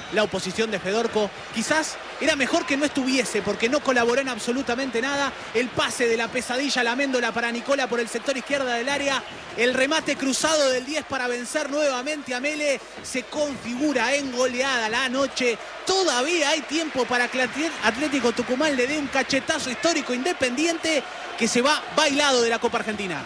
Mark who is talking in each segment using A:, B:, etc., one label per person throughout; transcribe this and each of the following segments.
A: la oposición de Fedorco. Quizás era mejor que no estuviese porque no colaboró en absolutamente nada. El pase de la pesadilla, la Amendola para Nicola por el sector izquierda del área. El remate cruzado del 10 para vencer nuevamente a Mele. Se configura en goleada la noche. Todavía hay tiempo para que Atlético Tucumán le dé un cachetazo histórico Independiente, que se va bailado de la Copa Argentina.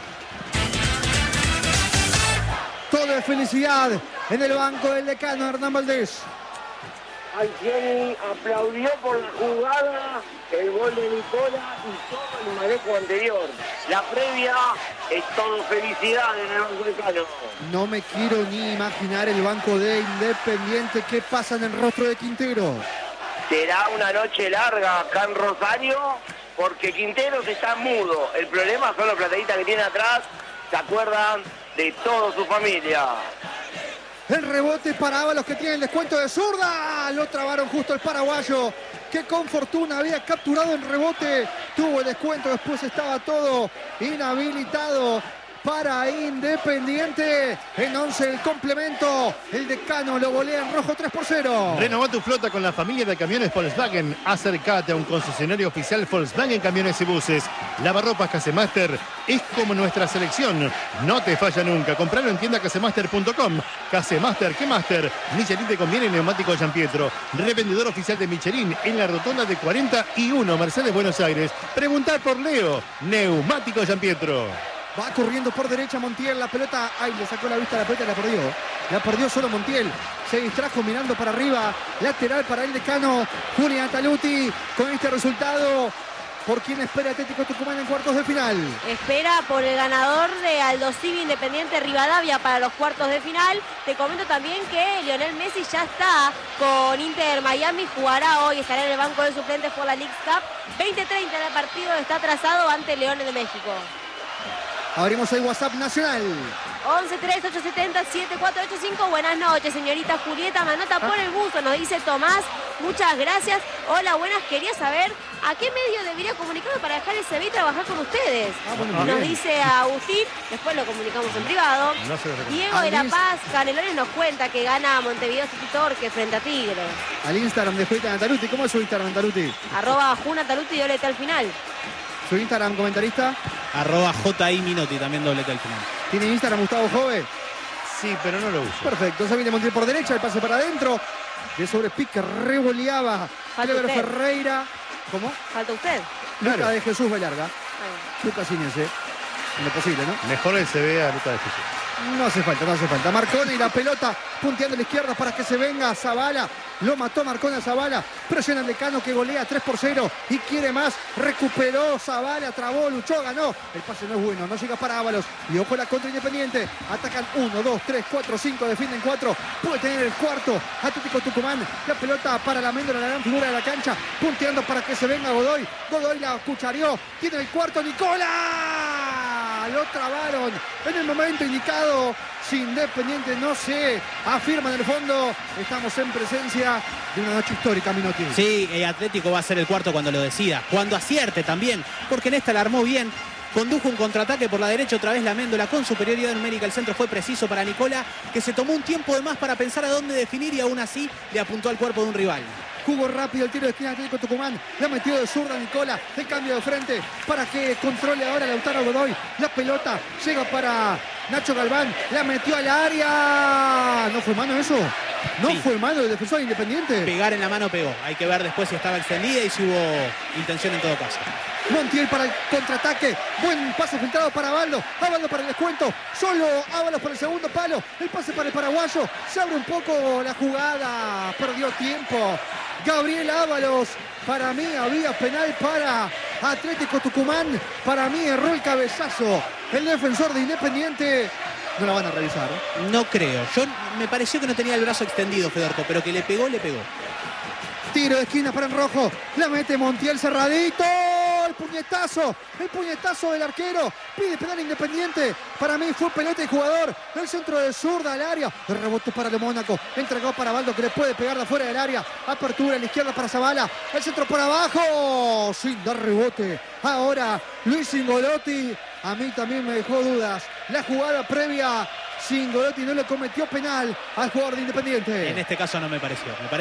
B: Todo es felicidad en el banco del decano Hernán Valdés.
C: Alcioni aplaudió por la jugada, el gol de Nicola y todo el manejo anterior. La previa es todo felicidad en el banco del Cano.
B: No me quiero ni imaginar el banco de Independiente. ¿Qué pasa en el rostro de Quintero?
C: Será una noche larga acá en Rosario, porque Quinteros está mudo. El problema son los plataditas que tiene atrás. ¿Se acuerdan de toda su familia?
B: El rebote para Ábalos, que tiene el descuento de zurda. Lo trabaron justo el paraguayo, que con fortuna había capturado el rebote. Tuvo el descuento, después estaba todo inhabilitado para Independiente. En 11 el complemento. El decano lo golea en rojo 3-0.
D: Renová tu flota con la familia de camiones Volkswagen. Acércate a un concesionario oficial Volkswagen Camiones y Buses. Lavarropas Casemaster es como nuestra selección. No te falla nunca. Compralo en tienda casemaster.com. Casemaster, ¿qué Master? Michelin te conviene. Neumático Giampietro. Revendedor oficial de Michelin en la rotonda de 41 Mercedes Buenos Aires. Preguntar por Leo. Neumático Giampietro.
B: Va corriendo por derecha Montiel, la pelota, ay, le sacó la vista a la pelota y la perdió. La perdió solo Montiel, se distrajo mirando para arriba, lateral para el decano Julián Taluti. Con este resultado, ¿por quién espera Atlético Tucumán en cuartos de final?
E: Espera por el ganador de Aldo Civi Independiente Rivadavia para los cuartos de final. Te comento también que Lionel Messi ya está con Inter Miami, jugará hoy, estará en el banco de suplentes por la Leagues Cup. 20:30 el partido está trazado ante Leones de México.
B: Abrimos el WhatsApp nacional.
E: 11-3870-7485. Buenas noches, señorita Julieta. Me anota por el buzo, nos dice Tomás. Muchas gracias. Hola, buenas. Quería saber a qué medio debería comunicarme para dejar el CV y trabajar con ustedes.
B: Bueno,
E: nos dice Agustín. Después lo comunicamos en privado.
D: No se lo recomiendo.
E: Diego de La Paz Canelones nos cuenta que gana Montevideo City Torque frente a Tigre.
B: Al Instagram de Julieta Taluti. ¿Cómo es su Instagram, Taluti?
E: @Juna_Taluti y doblete al final.
B: Su Instagram, comentarista.
A: @JI Minotti, también doblete al final.
B: ¿Tiene Instagram Gustavo Jove?
D: Sí, pero no lo uso.
B: Perfecto, se viene Montiel por derecha, el pase para adentro. De sobrepique revoleaba Clever
E: usted.
B: Ferreira. ¿Cómo?
E: Falta usted.
B: Luca
D: Claro.
B: de Jesús Velarga. Lucas Inés, en lo posible, ¿no?
D: Mejor el CV a Lucas de Jesús.
B: No hace falta, no hace falta. Marconi y la pelota punteando a la izquierda para que se venga Zavala. Lo mató Marconi a Zavala. Presiona el decano que golea 3-0 y quiere más. Recuperó Zavala, trabó, luchó, ganó. El pase no es bueno, no llega para Ábalos. Y ojo la contra Independiente. Atacan 1, 2, 3, 4, 5, defienden 4. Puede tener el cuarto. Atlético Tucumán. La pelota para la Amendola, la gran figura de la cancha. Punteando para que se venga Godoy. Godoy la cuchareó. Tiene el cuarto Nicola. Lo trabaron en el momento indicado. Si Independiente no se afirma en el fondo, estamos en presencia de una noche histórica, Minotti.
A: Sí, Atlético va a ser el cuarto cuando lo decida. Cuando acierte también, porque en esta la armó bien. Condujo un contraataque por la derecha, otra vez la Amendola con superioridad numérica. El centro fue preciso para Nicola, que se tomó un tiempo de más para pensar a dónde definir y aún así le apuntó al cuerpo de un rival.
B: Jugó rápido el tiro de esquina de Atlético Tucumán. La metió de zurda Nicola. El cambio de frente para que controle ahora Lautaro Godoy. La pelota llega para Nacho Galván. La metió al área. ¿No fue mano eso? ¿No
A: Sí.
B: fue mano del defensor Independiente?
A: Pegar en la mano pegó. Hay que ver después si estaba extendida y si hubo intención en todo caso.
B: Montiel para el contraataque. Buen pase filtrado para Ábalos. Ábalos para el descuento. Solo Ábalos para el segundo palo. El pase para el paraguayo. Se abre un poco la jugada. Perdió tiempo Gabriel Ábalos. Para mí había penal para Atlético Tucumán. Para mí erró el cabezazo el defensor de Independiente. No la van a revisar, ¿eh?
A: No creo. Me pareció que no tenía el brazo extendido, Fedorco, pero que le pegó, le pegó.
B: Tiro de esquina para Enrojo. La mete Montiel cerradito. El puñetazo del arquero. Pide penal Independiente. Para mí fue pelota y jugador. El centro de zurda al área. El rebote para el Mónaco. Entregó para Baldo, que le puede pegar de afuera del área. Apertura a la izquierda para Zavala. El centro por abajo. Sin dar rebote. Ahora Luis Singolotti. A mí también me dejó dudas. La jugada previa. Singolotti no le cometió penal al jugador de Independiente.
A: En este caso no me pareció.